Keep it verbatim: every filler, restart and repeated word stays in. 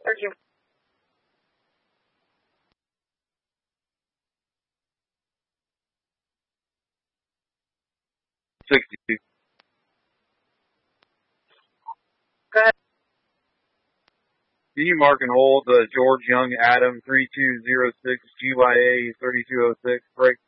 thirteen. sixty-two. Go ahead. Can you mark and hold uh, George Young Adam three two zero six G Y A thirty-two oh six, break?